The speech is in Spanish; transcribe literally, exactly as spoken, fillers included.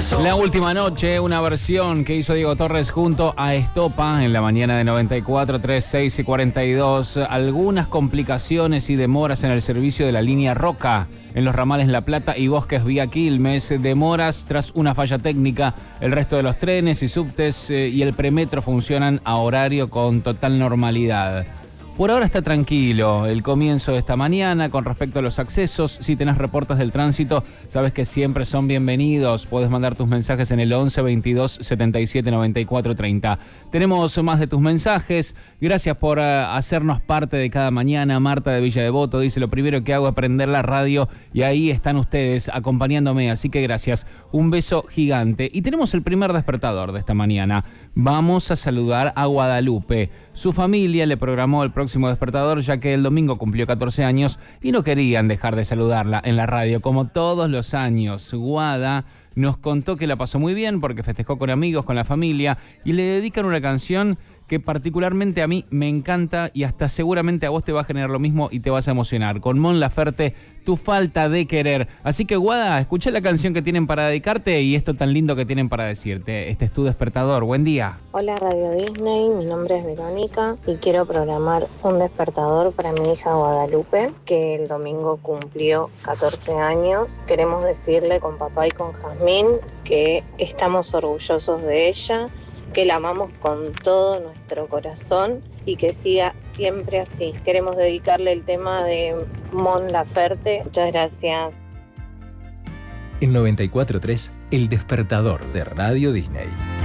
La última noche, una versión que hizo Diego Torres junto a Estopa en la mañana de noventa y cuatro, tres, seis y cuarenta y dos. Algunas complicaciones y demoras en el servicio de la línea Roca en los ramales La Plata y Bosques vía Quilmes. Demoras tras una falla técnica. El resto de los trenes y subtes eh, y el premetro funcionan a horario con total normalidad. Por ahora está tranquilo el comienzo de esta mañana con respecto a los accesos. Si tenés reportes del tránsito, sabes que siempre son bienvenidos. Podés mandar tus mensajes en el once, veintidós, setenta y siete, noventa y cuatro, treinta. Tenemos más de tus mensajes. Gracias por uh, hacernos parte de cada mañana. Marta de Villa Devoto dice: lo primero que hago es prender la radio y ahí están ustedes acompañándome. Así que gracias. Un beso gigante. Y tenemos el primer despertador de esta mañana. Vamos a saludar a Guadalupe. Su familia le programó el próximo despertador ya que el domingo cumplió catorce años y no querían dejar de saludarla en la radio como todos los años. Guada nos contó que la pasó muy bien porque festejó con amigos, con la familia y le dedican una canción que particularmente a mí me encanta y hasta seguramente a vos te va a generar lo mismo y te vas a emocionar. Con Mon Laferte, Tu falta de querer. Así que, Guada, escuchá la canción que tienen para dedicarte y esto tan lindo que tienen para decirte. Este es tu despertador. Buen día. Hola Radio Disney, mi nombre es Verónica y quiero programar un despertador para mi hija Guadalupe, que el domingo cumplió catorce años. Queremos decirle con papá y con Jazmín que estamos orgullosos de ella, que la amamos con todo nuestro corazón y que siga siempre así. Queremos dedicarle el tema de Mon Laferte. Muchas gracias. En noventa y cuatro punto tres, El Despertador de Radio Disney.